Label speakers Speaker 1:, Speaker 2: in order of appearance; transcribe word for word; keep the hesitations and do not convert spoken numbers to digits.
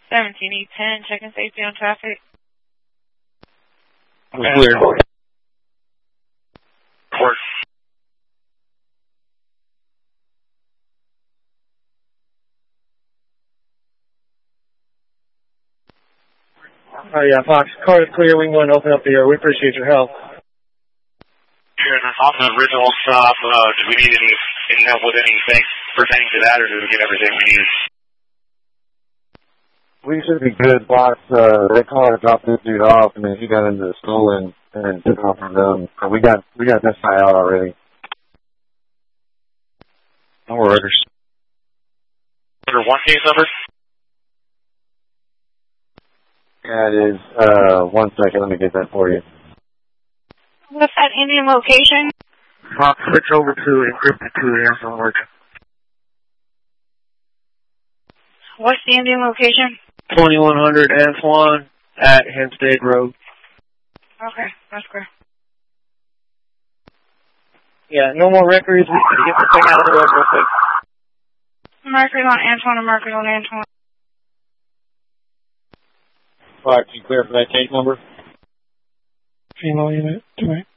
Speaker 1: seventeen E ten, checking safety on traffic.
Speaker 2: We're clear.
Speaker 3: Report.
Speaker 2: Oh yeah, Fox, car is clear. We can go and open up the air. We appreciate your help.
Speaker 3: Here, that's off the original stop. Uh, do we need any, any help with anything pertaining to that, or did we get everything we need?
Speaker 4: We should be good, boss. Uh, that car dropped this dude off, and then he got into the school and, and took off from them. So we got we got this guy out already.
Speaker 3: No orders. Order one case number?
Speaker 4: Yeah, it is. Uh, one second, let me get that for you.
Speaker 1: What's that Indian location?
Speaker 2: Fox, switch over to encrypted to the answer work.
Speaker 1: What's the Indian location?
Speaker 2: twenty-one hundred Antoine at Hempstead Road.
Speaker 1: Okay, that's clear.
Speaker 2: Yeah, no more records. We can get this thing out of the road real quick.
Speaker 1: Markers on Antoine and markers on Antoine.
Speaker 4: Fox, you clear for that case number?
Speaker 2: Female unit, two eight.